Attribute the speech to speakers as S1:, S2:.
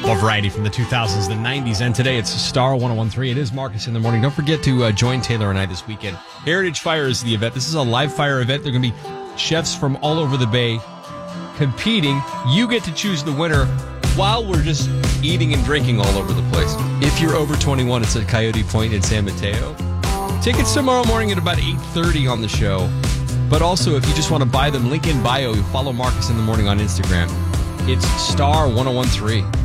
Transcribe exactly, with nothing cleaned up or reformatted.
S1: More variety from the two thousands and nineties, and today it's Star one oh one three. It is Marcus in the Morning. Don't forget to uh, join Taylor and I this weekend. Heritage Fire is the event. This is a live fire event. There are going to be chefs from all over the Bay competing. You get to choose the winner while we're just eating and drinking all over the place. If you're over twenty-one, it's at Coyote Point in San Mateo. Tickets tomorrow morning at about eight thirty on the show. But also, if you just want to buy them, link in bio. Follow Marcus in the Morning on Instagram. It's Star one oh one three.